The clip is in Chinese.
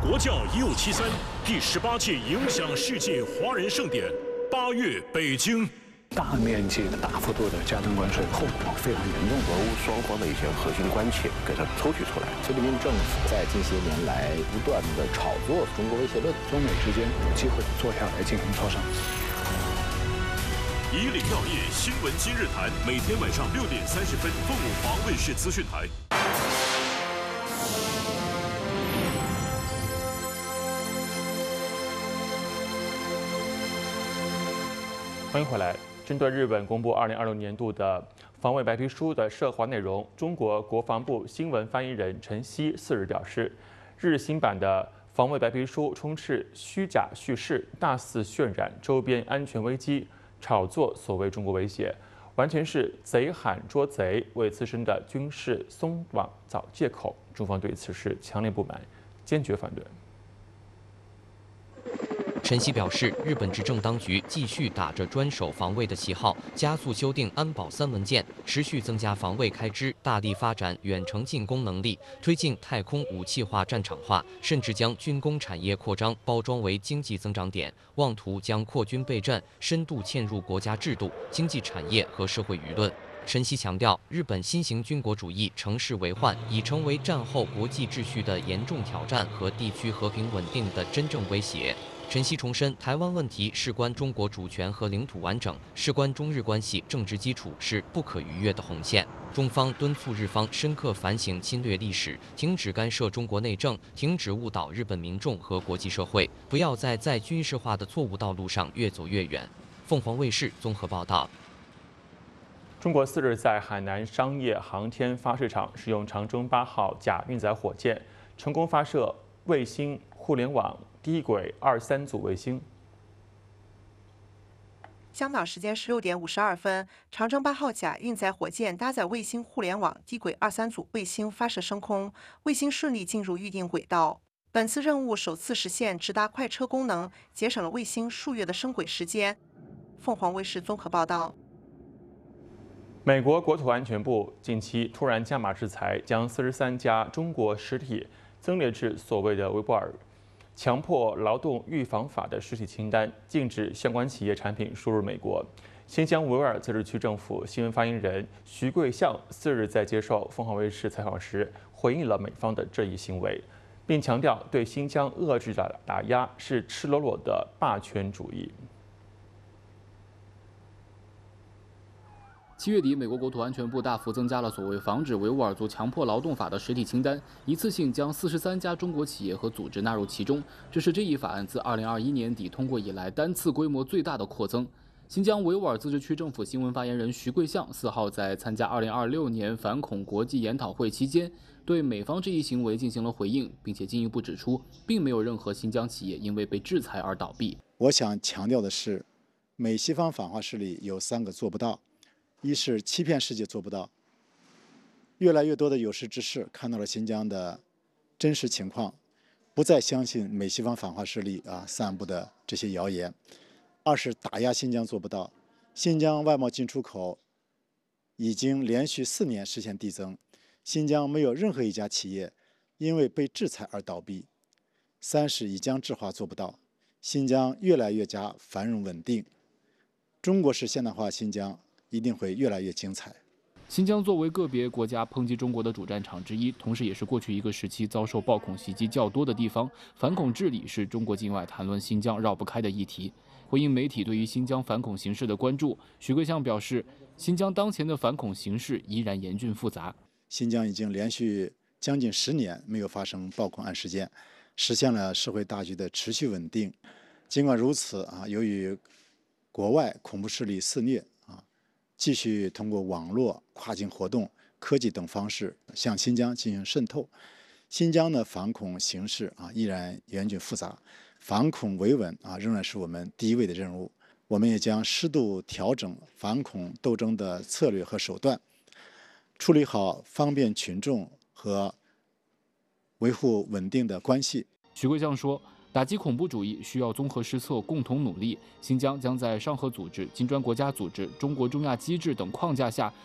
国教1573第18届影响世界华人盛典8月北京。 大面积、大幅度的加征关税，后果非常严重。 俄乌双方的一些核心关切给它抽取出来。 菲律宾政府在近些年来不断的炒作中国威胁论， 中美之间有机会坐下来进行磋商。 以领要业新闻今日谈，每天晚上6点30分，凤舞华卫视资讯台。 欢迎回来。针对日本公布2026年度的防卫白皮书的涉华内容，中国国防部新闻发言人陈希4日表示，日新版的防卫白皮书充斥虚假叙事，大肆渲染周边安全危机，炒作所谓中国威胁，完全是贼喊捉贼，为自身的军事松绑找借口。中方对此是强烈不满，坚决反对。 陈希表示，日本执政当局继续打着专守防卫的旗号，加速修订安保3文件，持续增加防卫开支，大力发展远程进攻能力，推进太空武器化、战场化，甚至将军工产业扩张包装为经济增长点，妄图将扩军备战深度嵌入国家制度、经济产业和社会舆论。 陈希强调，日本新型军国主义乘势为患，已成为战后国际秩序的严重挑战和地区和平稳定的真正威胁。陈希重申，台湾问题事关中国主权和领土完整，事关中日关系政治基础，是不可逾越的红线。中方敦促日方深刻反省侵略历史，停止干涉中国内政，停止误导日本民众和国际社会，不要在军事化的错误道路上越走越远。凤凰卫视综合报道。 中国4日在海南商业航天发射场使用长征8号甲运载火箭，成功发射卫星互联网低轨23组卫星。 香港时间16点52分，长征8号甲运载火箭搭载卫星互联网低轨23组卫星发射升空，卫星顺利进入预定轨道。本次任务首次实现直达快车功能，节省了卫星数月的升轨时间。凤凰卫视综合报道。 美国国土安全部近期突然加码制裁，将43家中国实体增列至所谓的维吾尔强迫劳动预防法的实体清单，禁止相关企业产品输入美国。新疆维吾尔自治区政府新闻发言人徐桂相4日在接受凤凰卫视采访时，回应了美方的这一行为，并强调对新疆遏制的打压是赤裸裸的霸权主义。 7月底，美国国土安全部大幅增加了所谓防止维吾尔族强迫劳动法的实体清单，一次性将43家中国企业和组织纳入其中。这是这一法案自2021年底通过以来单次规模最大的扩增。新疆维吾尔自治区政府新闻发言人徐桂相4号在参加2026年反恐国际研讨会期间，对美方这一行为进行了回应，并且进一步指出，并没有任何新疆企业因为被制裁而倒闭。 我想强调的是，美西方反华势力有3个做不到。 一是欺骗世界做不到，越来越多的有识之士看到了新疆的真实情况，不再相信美西方反华势力散布的这些谣言。二是打压新疆做不到，新疆外贸进出口已经连续4年实现递增，新疆没有任何一家企业因为被制裁而倒闭。三是以疆制华做不到，新疆越来越加繁荣稳定，中国式现代化新疆 一定会越来越精彩。 新疆作为个别国家抨击中国的主战场之一，同时也是过去一个时期遭受暴恐袭击较多的地方。反恐治理是中国境外谈论新疆绕不开的议题。回应媒体对于新疆反恐形势的关注，徐桂相表示，新疆当前的反恐形势依然严峻复杂。 新疆已经连续将近10年没有发生暴恐案事件，实现了社会大局的持续稳定。尽管如此由于国外恐怖势力肆虐 继续通过网络、跨境活动、科技等方式向新疆进行渗透。新疆的反恐形势依然严峻复杂，反恐维稳仍然是我们第一位的任务。我们也将适度调整反恐斗争的策略和手段，处理好方便群众和维护稳定的关系。 徐桂相说， 打击恐怖主义需要综合施策，共同努力。新疆将在上合组织、金砖国家组织、中国中亚机制等框架下，